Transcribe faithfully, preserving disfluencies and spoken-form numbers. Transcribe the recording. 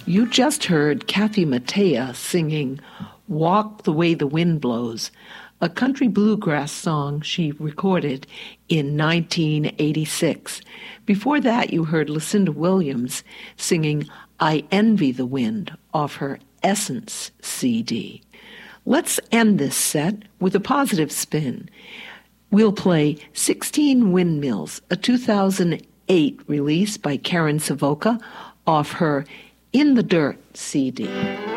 You just heard Kathy Mattea singing Walk the Way the Wind Blows, a country bluegrass song she recorded in nineteen eighty-six. Before that, you heard Lucinda Williams singing I Envy the Wind off her Essence C D. Let's end this set with a positive spin. We'll play sixteen Windmills, a two thousand eight release by Karen Savoca off her In the Dirt C D.